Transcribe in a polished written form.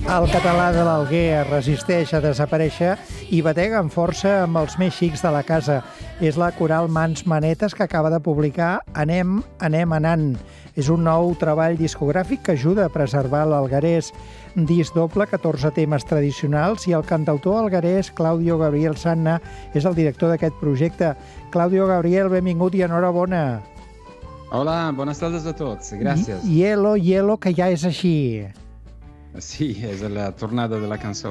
El català de l'Alguer es resisteix a desaparèixer i batega amb força amb els més xics de la casa. És la coral Mans Manetes que acaba de publicar Anem, anem anant. És un nou treball discogràfic que ajuda a preservar l'alguerès. Disc doble, 14 temes tradicionals, i el cantautor alguerès Claudio Gabriel Sanna és el director d'aquest projecte. Claudio Gabriel, benvingut i enhorabona. Hola, buenas tardes a tots, gràcies. Hielo, que ja és així. Sí, és la tornada de la cançó.